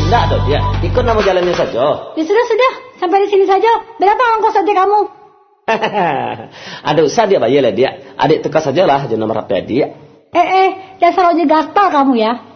Enggak dong dia, ikut nama jalannya saja. Ya sudah, sampai di sini saja. Berapa ongkos adik kamu? Ada usah dia bayar lah dia. Adik tukar sajalah je nomor HP dia. Dasar ojek gatal kamu ya.